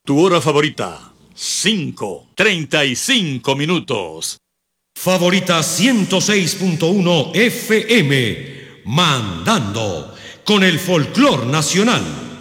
Tu hora favorita, 5:35 minutos. Favorita 106.1 FM, mandando con el folclor nacional.